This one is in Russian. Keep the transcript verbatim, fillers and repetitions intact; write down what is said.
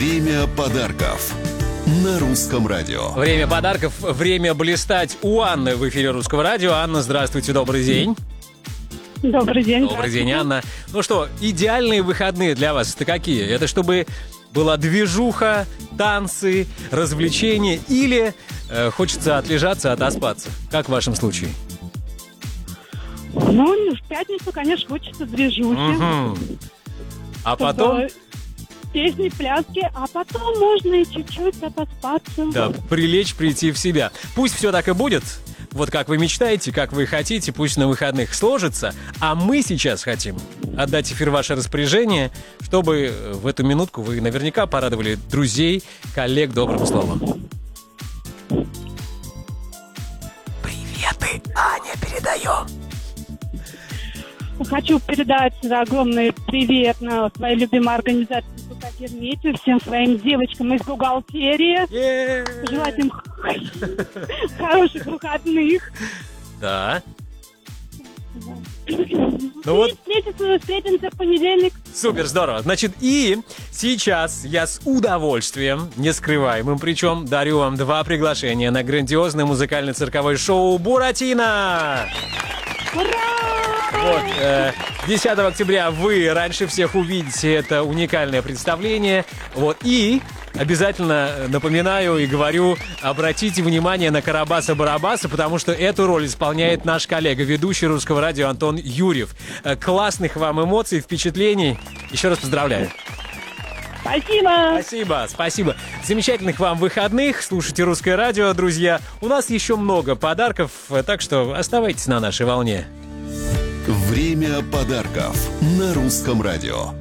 Время подарков на Русском радио. Время подарков, время блистать у Анны в эфире Русского радио. Анна, здравствуйте, добрый день. Добрый день. Добрый день, Анна. Ну что, идеальные выходные для вас это какие? Это чтобы была движуха, танцы, развлечения или э, хочется отлежаться, отоспаться? Как в вашем случае? Ну, в пятницу, конечно, хочется движухи. Угу. А потом... Песни, пляски, а потом можно и чуть-чуть отоспаться. Да, прилечь, прийти в себя. Пусть все так и будет. Вот как вы мечтаете, как вы хотите, пусть на выходных сложится. А мы сейчас хотим отдать эфир в ваше распоряжение, чтобы в эту минутку вы наверняка порадовали друзей, коллег добрым словом. Приветы, Аня, передаю. Хочу передать огромный привет на своей любимой организации «Герметию», всем своим девочкам из бухгалтерии. Yeah. Желать им хороших выходных. Да. Ну вот. Встретимся, встретимся в понедельник. Супер, здорово. Значит, и сейчас я с удовольствием, нескрываемым причем, дарю вам два приглашения на грандиозное музыкально-цирковое шоу «Буратино». Ура! Вот, э, десятого октября вы раньше всех увидите это уникальное представление. Вот, и обязательно напоминаю и говорю, обратите внимание на Карабаса-Барабаса, потому что эту роль исполняет наш коллега, ведущий Русского радио Антон Юрьев. Э, классных вам эмоций, впечатлений. Еще раз поздравляю. Спасибо. Спасибо, спасибо. Замечательных вам выходных. Слушайте Русское радио, друзья. У нас еще много подарков, так что оставайтесь на нашей волне. Время подарков на Русском радио.